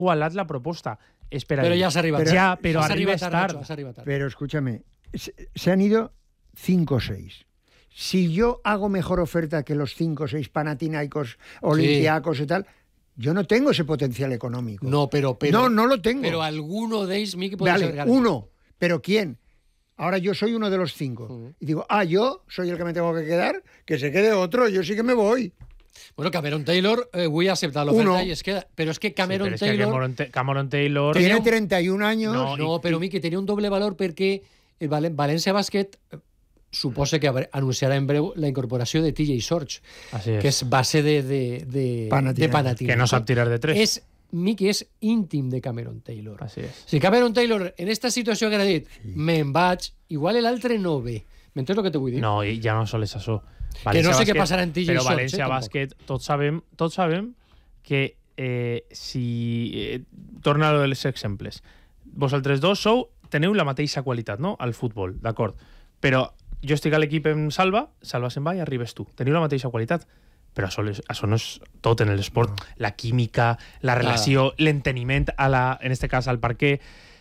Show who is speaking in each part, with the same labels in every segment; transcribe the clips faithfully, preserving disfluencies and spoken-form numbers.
Speaker 1: igualat la proposta. Espera,
Speaker 2: pero ya se arriba
Speaker 1: pero, ya, pero
Speaker 2: se
Speaker 1: arriba
Speaker 2: tarde,
Speaker 1: tarde.
Speaker 2: Nacho, se arriba tarde.
Speaker 3: Pero escúchame, se, se han ido cinco o seis. Si yo hago mejor oferta que los cinco o seis Panathinaikos, Olympiacos sí. y tal, yo no tengo ese potencial económico.
Speaker 2: No, pero, pero
Speaker 3: no, no lo tengo.
Speaker 2: Pero alguno de ellos, Miki, puede
Speaker 3: vale,
Speaker 2: ser garantía.
Speaker 3: Uno, pero ¿quién? Ahora yo soy uno de los cinco. Uh-huh. Y digo, ah, yo soy el que me tengo que quedar, que se quede otro, yo sí que me voy.
Speaker 2: Bueno, Cameron Taylor, eh, voy a aceptar la oferta y es que, pero es que Cameron
Speaker 1: sí,
Speaker 2: Taylor...
Speaker 1: Es que Cameron, Cameron Taylor...
Speaker 3: Tiene un... treinta y un años.
Speaker 2: No, no pero Miki, tenía un doble valor porque el Val- València Bàsquet supose que anunciarà en breu la incorporació de T J Sorge, que és base de, de, de, de Panathinaikos.
Speaker 1: Que no sap tirar de tres.
Speaker 2: És, Miki és íntim de Cameron Taylor.
Speaker 1: Así es.
Speaker 2: Si Cameron Taylor, en esta situació que ha dit, sí. me'n vaig, igual l'altre no ve. M'entens el que te vull dir?
Speaker 1: No, i ja no sols això.
Speaker 2: València que no sé Bàsquet, què passarà en T J
Speaker 1: però
Speaker 2: Sorge.
Speaker 1: València eh, Bàsquet, tots sabem, tots sabem que eh, si... Eh, torna a dels exemples. Vosaltres dos sou, teniu la mateixa qualitat, no?, al futbol, d'acord? Però jo estic a l'equip en Salva, Salva se'n va i arribes tu. Teniu la mateixa qualitat. Però això, això no és tot en l'esport. No. La química, la relació, ah. l'enteniment, a la, en este cas, al perquè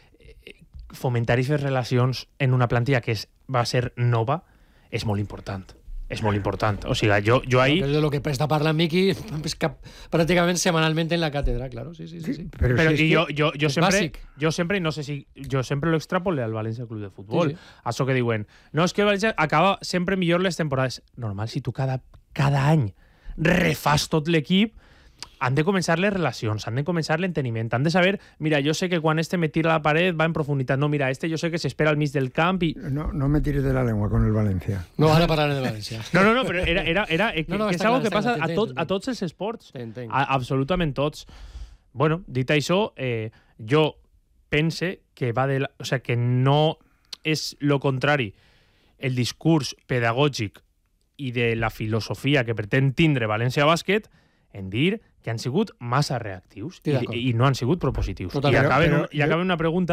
Speaker 1: fomentar aquestes relacions en una plantilla que és, va ser nova és molt important. És molt important. O sigui, jo, jo ahí...
Speaker 2: Però de lo que està parlant Miki és que pràcticament setmanalment en la càtedra, claro. Sí, sí, sí. sí.
Speaker 3: Però,
Speaker 1: però
Speaker 3: si
Speaker 1: i jo, jo, jo, sempre,
Speaker 2: bàsic.
Speaker 1: jo sempre, no sé si... Jo sempre lo extrapolé al València Club de Futbol. Sí, sí. Això que diuen, no, és que el València acaba sempre millor les temporades. Normal, si tu cada, cada any refàs tot l'equip, han de començar les relacions, han de començar l'enteniment, han de saber, mira, jo sé que quan este me tira a la paret va en profunditat, no, mira, este jo sé que s'espera al mig del camp i...
Speaker 3: No, no me tires de la lengua con el València.
Speaker 2: No, ara parlaré de València.
Speaker 1: No, no, no, però era, era, era que, no, no, que és algo que passa a, tot, a tots els esports, a, absolutament tots. Bueno, dit això, eh, jo pense que va de la, o sea, que no és lo contrari el discurs pedagògic i de la filosofia que pretén tindre València Bàsquet en dir que han sigut massa reactius i, i no han sigut propositius. I acaben, però, i acaben jo... una pregunta.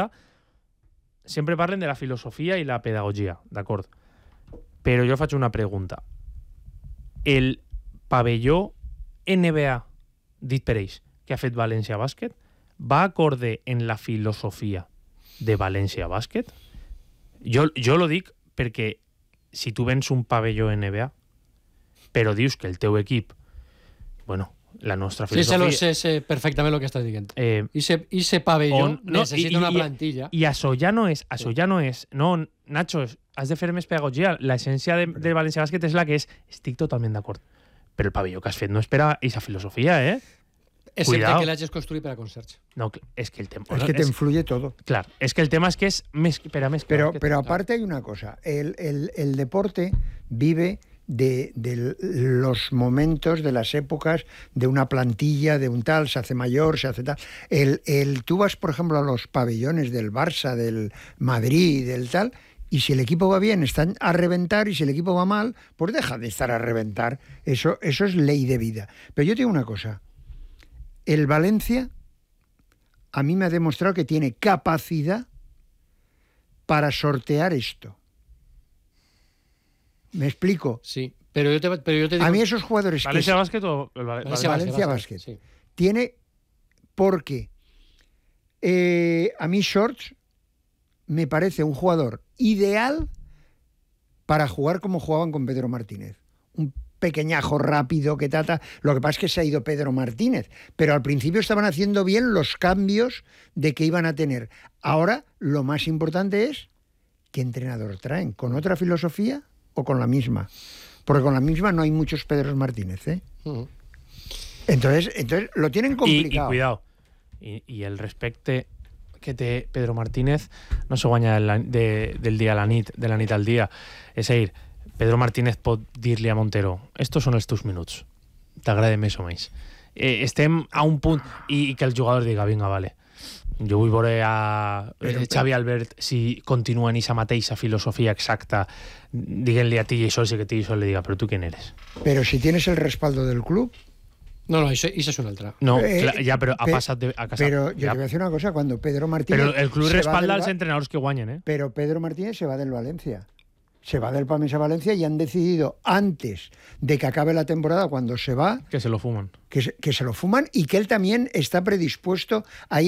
Speaker 1: Sempre parlen de la filosofia i la pedagogia, d'acord? Però jo faig una pregunta. El pavelló N B A, dit per ells, que ha fet València Bàsquet, va acorde en la filosofia de València Bàsquet? Jo, jo lo dic perquè si tu vens un pavelló N B A, però dius que el teu equip, bueno, la nostra filosofia...
Speaker 2: Sí, sé, sé perfectament el que estàs dient.
Speaker 1: Eh,
Speaker 2: I ese pavelló on, no, necessita i, una plantilla.
Speaker 1: I, i això ja no és... Això sí. ja no és... No, Nacho, has de fer més pedagogia. L'essència de, de València Bàsquet és la que és. Estic totalment d'acord. Però el pavelló que has fet no és per a aquesta filosofia, eh?
Speaker 2: Excepte Cuidado. Que l'hagis construït per a concerts.
Speaker 1: No, és que el tema...
Speaker 3: Es que te influye todo.
Speaker 1: Claro, es que el tema es que es més, per a més...
Speaker 3: Pero, pero aparte hay una cosa. El, el, el deporte vive... De, de los momentos, de las épocas, de una plantilla, de un tal, se hace mayor, se hace tal. El, el, tú vas, por ejemplo, a los pabellones del Barça, del Madrid, del tal, y si el equipo va bien, están a reventar, y si el equipo va mal, pues deja de estar a reventar. Eso, eso es ley de vida. Pero yo te digo una cosa. El Valencia a mí me ha demostrado que tiene capacidad para sortear esto. ¿Me explico?
Speaker 2: Sí, pero yo te, pero yo te digo...
Speaker 3: A mí esos jugadores...
Speaker 1: ¿Valencia
Speaker 3: que
Speaker 1: Bàsquet o el Val
Speaker 3: Valencia, Valencia Bàsquet?
Speaker 2: Sí.
Speaker 3: Tiene... Porque eh, a mí Shorts me parece un jugador ideal para jugar como jugaban con Pedro Martínez. Un pequeñajo rápido que trata... Lo que pasa es que se ha ido Pedro Martínez, pero al principio estaban haciendo bien los cambios de que iban a tener. Ahora lo más importante es qué entrenador traen, con otra filosofía o con la misma, porque con la misma no hay muchos Pedros Martínez, ¿eh? Uh-huh. Entonces, entonces lo tienen complicado.
Speaker 1: Y, y cuidado, y, y el respecte que té Pedro Martínez no se guanya de, de, del dia a la nit, de la nit al dia. És a dir, Pedro Martínez pot dir-li a Montero, estos són els teus minuts, t'agrada més o menys. Eh, estem a un punt, i, i que el jugador diga, vinga, vale, jo vull veure a però, Xavi Albert si continua en aquesta mateixa filosofia exacta, diguent-li a T J Sorge que T J Sorge le diga, però tu quién eres?
Speaker 3: Pero si tienes el respaldo del club...
Speaker 2: No, no, eso, eso es una altra.
Speaker 1: No,
Speaker 3: eh,
Speaker 1: clar, ja, però ha passat de, a casa.
Speaker 3: Pero yo
Speaker 1: ja.
Speaker 3: te voy a decir una cosa, cuando Pedro Martínez...
Speaker 1: Pero el club respalda als entrenadors que guanyen, eh?
Speaker 3: Pero Pedro Martínez se va del Valencia. se va del Pamesa Valencia y han decidido antes de que acabe la temporada, cuando se va...
Speaker 1: Que se lo fuman.
Speaker 3: Que se, que se lo fuman y que él también está predispuesto a